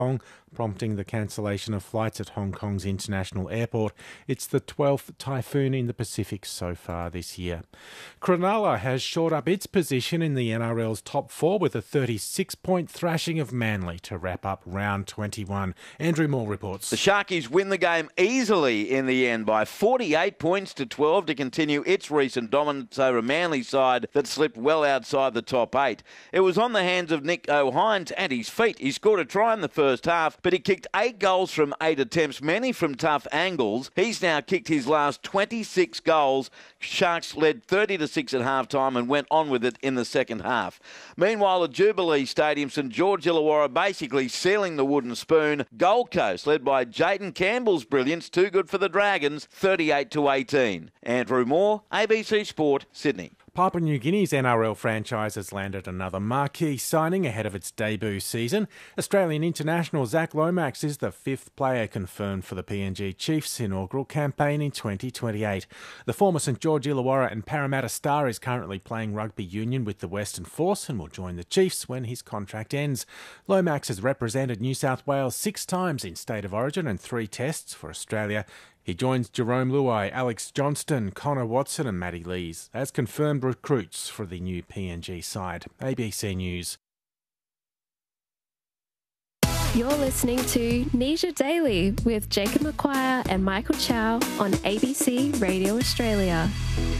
Kong, prompting the cancellation of flights at Hong Kong's international airport. It's the 12th typhoon in the Pacific so far this year. Cronulla has shored up its position in the NRL's top four with a 36-point thrashing of Manly to wrap up round 21. Andrew Moore reports. The Sharkies win the game easily in the end by 48 points to 12 to continue its recent dominance over Manly's side that slipped well outside the top 8. It was on the hands of Nick O'Hines at his feet. He scored a try in the first half, but he kicked 8 goals from 8 attempts, many from tough angles. He's now kicked his last 26 goals. Sharks led 30-6 at half-time and went on with it in the second half. Meanwhile, at Jubilee Stadium, St George Illawarra basically sealing the wooden spoon. Gold Coast, led by Jayden Campbell's brilliance, too good for the Dragons, 38-18. Andrew Moore, ABC Sport, Sydney. Papua New Guinea's NRL franchise has landed another marquee signing ahead of its debut season. Australian international Zach Lomax is the 5th player confirmed for the PNG Chiefs' inaugural campaign in 2028. The former St George Illawarra and Parramatta star is currently playing rugby union with the Western Force and will join the Chiefs when his contract ends. Lomax has represented New South Wales 6 times in State of Origin and 3 tests for Australia. He joins Jerome Luai, Alex Johnston, Connor Watson and Matty Lees as confirmed recruits for the new PNG side. ABC News. You're listening to Nisha Daily with Jacob McQuire and Michael Chow on ABC Radio Australia.